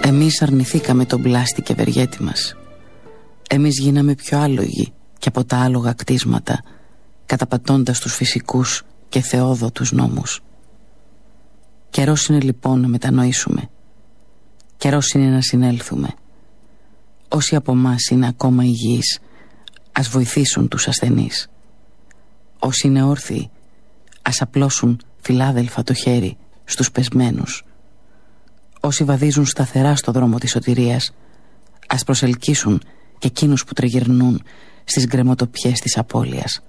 Εμείς αρνηθήκαμε τον πλάστη και ευεργέτη μας. Εμείς γίναμε πιο άλογοι και από τα άλογα κτίσματα, καταπατώντας τους φυσικούς και θεόδοτους νόμους. Καιρός είναι λοιπόν να μετανοήσουμε. Καιρός είναι να συνέλθουμε. Όσοι από μας είναι ακόμα υγιείς, ας βοηθήσουν τους ασθενείς. Όσοι είναι όρθιοι, ας απλώσουν φιλάδελφα το χέρι στους πεσμένους. Όσοι βαδίζουν σταθερά στο δρόμο της σωτηρίας, ας προσελκύσουν και εκείνους που τριγυρνούν στις γκρεμοτοπιές της απώλειας.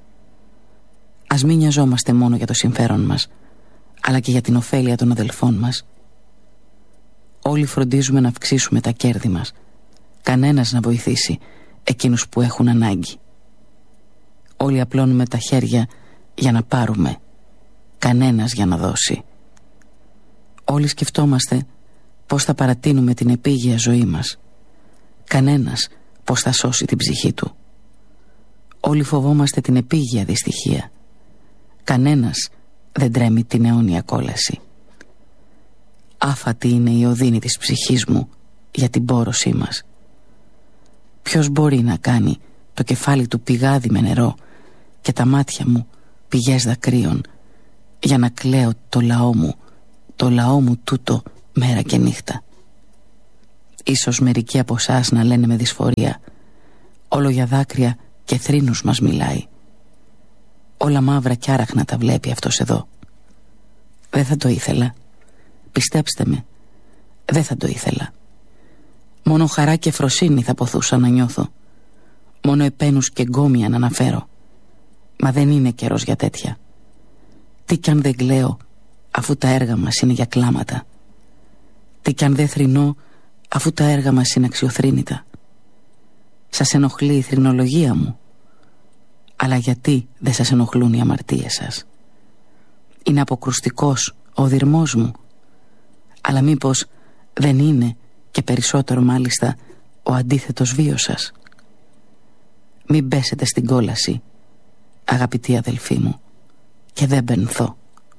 Ας μην νοιαζόμαστε μόνο για το συμφέρον μας, αλλά και για την ωφέλεια των αδελφών μας. Όλοι φροντίζουμε να αυξήσουμε τα κέρδη μας, κανένας να βοηθήσει εκείνους που έχουν ανάγκη. Όλοι απλώνουμε τα χέρια για να πάρουμε, κανένας για να δώσει. Όλοι σκεφτόμαστε πώς θα παρατείνουμε την επίγεια ζωή μας, κανένας πώς θα σώσει την ψυχή του. Όλοι φοβόμαστε την επίγεια δυστυχία, κανένας δεν τρέμει την αιώνια κόλαση. Άφατη είναι η οδύνη της ψυχής μου για την πόρωσή μας. Ποιος μπορεί να κάνει το κεφάλι του πηγάδι με νερό και τα μάτια μου πηγές δακρύων, για να κλαίω το λαό μου τούτο μέρα και νύχτα. Ίσως μερικοί από εσάς να λένε με δυσφορία, όλο για δάκρυα και θρήνους μας μιλάει. Όλα μαύρα κι άραχνα τα βλέπει αυτός εδώ. Δεν θα το ήθελα. Πιστέψτε με, δεν θα το ήθελα. Μόνο χαρά και φροσύνη θα ποθούσα να νιώθω. Μόνο επένους και γκόμια να αναφέρω. Μα δεν είναι καιρός για τέτοια. Τι κι αν δεν κλαίω, αφού τα έργα μας είναι για κλάματα. Τι κι αν δεν θρηνώ, αφού τα έργα μας είναι αξιοθρήνητα. Σας ενοχλεί η θρηνολογία μου? Αλλά γιατί δεν σας ενοχλούν οι αμαρτίες σας? Είναι αποκρουστικός ο οδυρμός μου? Αλλά μήπως δεν είναι και περισσότερο μάλιστα ο αντίθετος βίος σας? Μην πέσετε στην κόλαση, αγαπητοί αδελφοί μου, και δεν πενθώ.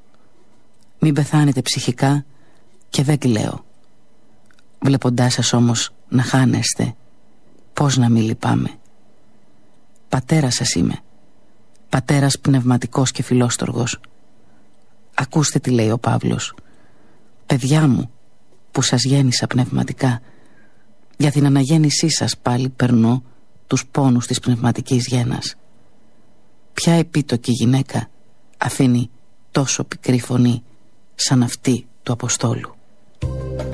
Μην πεθάνετε ψυχικά και δεν κλαίω. Βλέποντάς σας όμως να χάνεστε, πώς να μην λυπάμαι? Πατέρας σας είμαι, πατέρας πνευματικός και φιλόστοργος. Ακούστε τι λέει ο Παύλος. Παιδιά μου που σας γέννησα πνευματικά, για την αναγέννησή σας πάλι περνώ τους πόνους της πνευματικής γένας. Ποια επίτοκη γυναίκα αφήνει τόσο πικρή φωνή σαν αυτή του Αποστόλου?